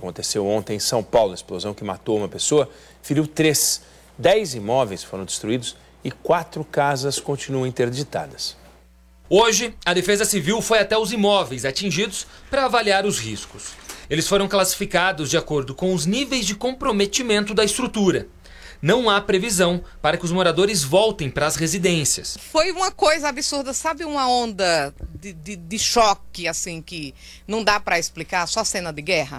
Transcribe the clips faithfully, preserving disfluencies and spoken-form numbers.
aconteceu ontem em São Paulo. A explosão que matou uma pessoa feriu três. Dez imóveis foram destruídos e quatro casas continuam interditadas. Hoje, a Defesa Civil foi até os imóveis atingidos para avaliar os riscos. Eles foram classificados de acordo com os níveis de comprometimento da estrutura. Não há previsão para que os moradores voltem para as residências. Foi uma coisa absurda, sabe, uma onda de, de, de choque, assim, que não dá para explicar, só cena de guerra?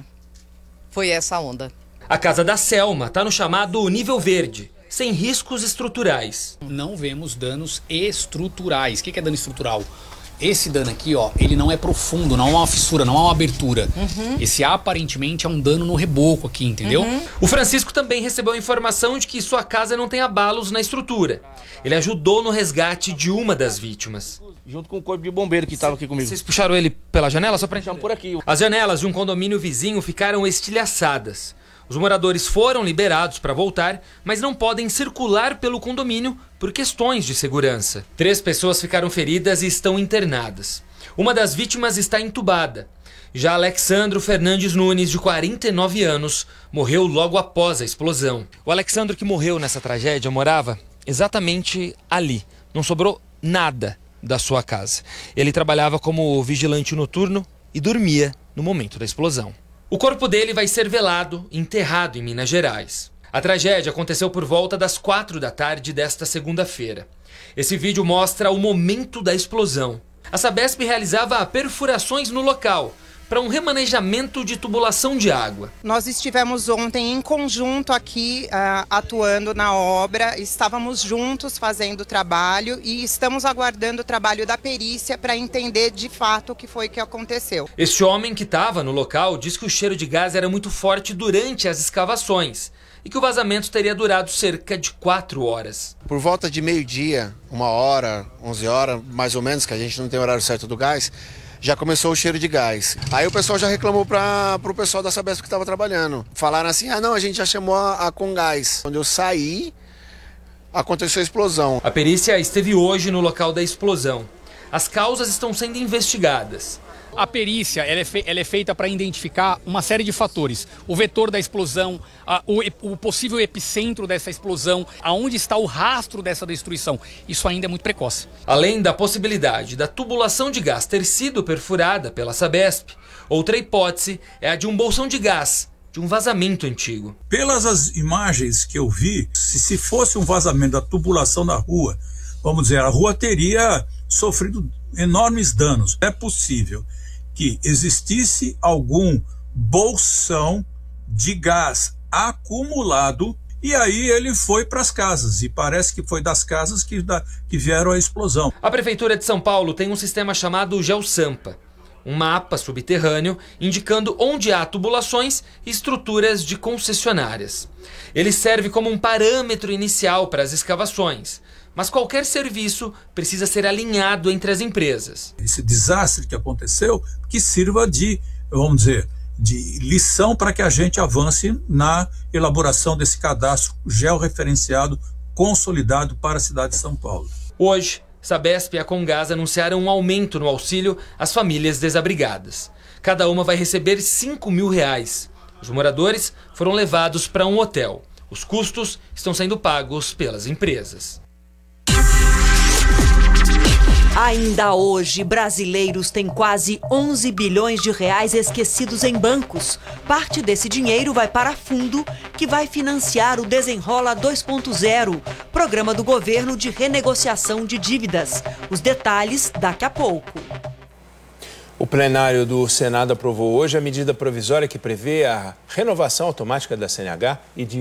Foi essa onda. A casa da Selma está no chamado nível verde, sem riscos estruturais. Não vemos danos estruturais. O que é dano estrutural? Esse dano aqui, ó, ele não é profundo, não há uma fissura, não há uma abertura. Uhum. Esse aparentemente é um dano no reboco aqui, entendeu? Uhum. O Francisco também recebeu a informação de que sua casa não tem abalos na estrutura. Ele ajudou no resgate de uma das vítimas. Junto com o corpo de bombeiro que estava aqui comigo. Vocês puxaram ele pela janela só para entender? Por aqui. As janelas de um condomínio vizinho ficaram estilhaçadas. Os moradores foram liberados para voltar, mas não podem circular pelo condomínio por questões de segurança. Três pessoas ficaram feridas e estão internadas. Uma das vítimas está entubada. Já Alexandro Fernandes Nunes, de quarenta e nove anos, morreu logo após a explosão. O Alexandro que morreu nessa tragédia morava exatamente ali. Não sobrou nada da sua casa. Ele trabalhava como vigilante noturno e dormia no momento da explosão. O corpo dele vai ser velado e enterrado em Minas Gerais. A tragédia aconteceu por volta das quatro da tarde desta segunda-feira. Esse vídeo mostra o momento da explosão. A Sabesp realizava perfurações no local para um remanejamento de tubulação de água. Nós estivemos ontem em conjunto aqui uh, atuando na obra, estávamos juntos fazendo o trabalho e estamos aguardando o trabalho da perícia para entender de fato o que foi que aconteceu. Este homem que estava no local diz que o cheiro de gás era muito forte durante as escavações e que o vazamento teria durado cerca de quatro horas. Por volta de meio-dia, uma hora, onze horas, mais ou menos, que a gente não tem horário certo do gás, já começou o cheiro de gás. Aí o pessoal já reclamou para o pessoal da Sabesp que estava trabalhando. Falaram assim, ah não, a gente já chamou a, a Congás. Quando eu saí, aconteceu a explosão. A perícia esteve hoje no local da explosão. As causas estão sendo investigadas. A perícia ela é, fe ela é feita para identificar uma série de fatores. O vetor da explosão, a, o, o possível epicentro dessa explosão, aonde está o rastro dessa destruição. Isso ainda é muito precoce. Além da possibilidade da tubulação de gás ter sido perfurada pela Sabesp, outra hipótese é a de um bolsão de gás, de um vazamento antigo. Pelas as imagens que eu vi, se, se fosse um vazamento da tubulação da rua, vamos dizer, a rua teria sofrido enormes danos. É possível que existisse algum bolsão de gás acumulado e aí ele foi para as casas e parece que foi das casas que, da, que vieram a explosão. A Prefeitura de São Paulo tem um sistema chamado GeoSampa, um mapa subterrâneo indicando onde há tubulações e estruturas de concessionárias. Ele serve como um parâmetro inicial para as escavações, mas qualquer serviço precisa ser alinhado entre as empresas. Esse desastre que aconteceu, que sirva de, vamos dizer, de lição para que a gente avance na elaboração desse cadastro georreferenciado consolidado para a cidade de São Paulo. Hoje, Sabesp e a Congás anunciaram um aumento no auxílio às famílias desabrigadas. Cada uma vai receber cinco mil reais. Os moradores foram levados para um hotel. Os custos estão sendo pagos pelas empresas. Ainda hoje, brasileiros têm quase onze bilhões de reais esquecidos em bancos. Parte desse dinheiro vai para fundo que vai financiar o Desenrola dois ponto zero, programa do governo de renegociação de dívidas. Os detalhes daqui a pouco. O plenário do Senado aprovou hoje a medida provisória que prevê a renovação automática da C N H e de